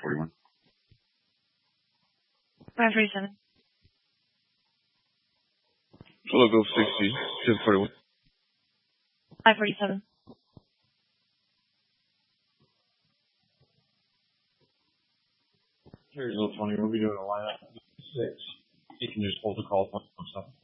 1041. 547. Logo 60, 1041. 547. Here's little 20. We'll be doing a lineup 6. You can just hold the call 117.